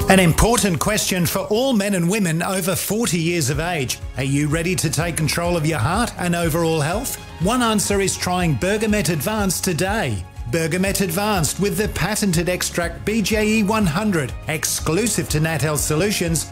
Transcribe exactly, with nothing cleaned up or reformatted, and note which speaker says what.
Speaker 1: An important question for all men and women over forty years of age. Are you ready to take control of your heart and overall health? One answer is trying Bergamet Advanced today. Bergamet Advanced with the patented extract B J E one hundred, exclusive to Nat Health Solutions,